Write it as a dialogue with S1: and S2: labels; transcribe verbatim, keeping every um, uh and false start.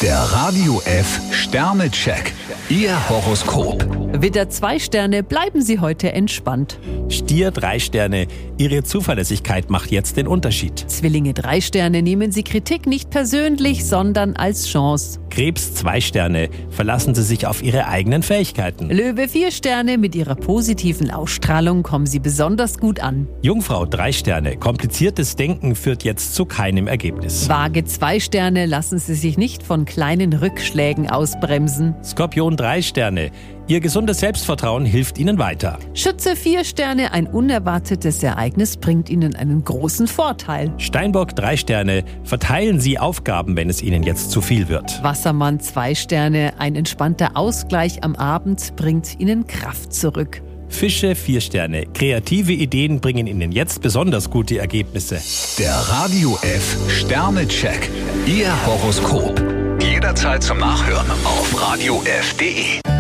S1: Der Radio F Sternecheck. Ihr Horoskop.
S2: Widder zwei Sterne, bleiben Sie heute entspannt.
S3: Stier drei Sterne, Ihre Zuverlässigkeit macht jetzt den Unterschied.
S2: Zwillinge drei Sterne, nehmen Sie Kritik nicht persönlich, sondern als Chance.
S3: Krebs zwei Sterne, verlassen Sie sich auf Ihre eigenen Fähigkeiten.
S2: Löwe vier Sterne, mit Ihrer positiven Ausstrahlung kommen Sie besonders gut an.
S3: Jungfrau drei Sterne, kompliziertes Denken führt jetzt zu keinem Ergebnis.
S2: Waage zwei Sterne, lassen Sie sich nicht von kleinen Rückschlägen ausbremsen.
S3: Skorpion drei Sterne, Ihr gesundes Selbstvertrauen hilft Ihnen weiter.
S2: Schütze vier Sterne, ein unerwartetes Ereignis bringt Ihnen einen großen Vorteil.
S3: Steinbock drei Sterne, verteilen Sie Aufgaben, wenn es Ihnen jetzt zu viel wird.
S2: Wassermann zwei Sterne, ein entspannter Ausgleich am Abend bringt Ihnen Kraft zurück.
S3: Fische vier Sterne, kreative Ideen bringen Ihnen jetzt besonders gute Ergebnisse.
S1: Der Radio F Sternecheck. Ihr Horoskop. Jederzeit zum Nachhören auf radio f punkt de.